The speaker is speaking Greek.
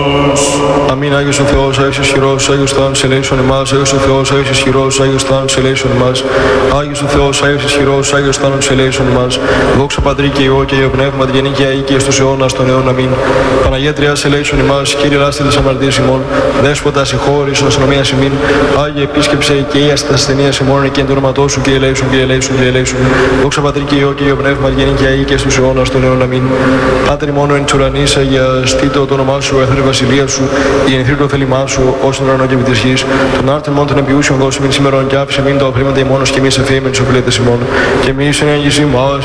Αμήν. Άγιος ο Θεός, Άγιος ισχυρός, Άγιος Θάνος ελέησον εμάς. Άγιος ο Θεός, Άγιος ισχυρός, Άγιος Θάνος ελέησον εμάς. Άγιος ο Θεός, Άγιος ισχυρός, Άγιος Θάνος ελέησον εμάς. Δόξα Πατρί και Υιό και Υιό Πνεύμα, την γενή και αή και στους αιώνας των αιών. Αμήν. Παναγία Τριάς ελέησον εμάς. Κύριε λάστη της αμαρτίας ημών. Δέσποτα συγχώρησον αστυνομίας ημίν. Άγιε επίσκεψε και ίαστη τα ασθενείας ημών και εν το όνοματό σου και ελέησον και ελέησον και ελέησον. Δόξα Πατρί και Υιό και Υιό Πνεύμα, την γενή και αή και στους αιώνας των αιών. Αμήν. Πάτερ ημών εν της ουρανής, αγιαστήτω το όνομά σου, έθρε βασιλεία σου, γεννηθήτω το θέλημά σου, ως τον ουρανό και επί της γης. Τον άρτον ημών των επιούσιων δώσου μην σήμερον και άφησε μην το απρίμματα ημών και εμείς εφήμεν τους οφειλέτες ημών. Και εμείς εν έγγυση μας